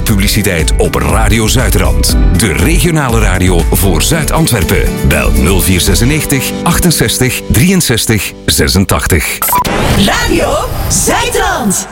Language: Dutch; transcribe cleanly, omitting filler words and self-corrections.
publiciteit op Radio Zuidrand. De regionale radio voor Zuid-Antwerpen. Bel 0496 68 63 86. Radio Zuidrand.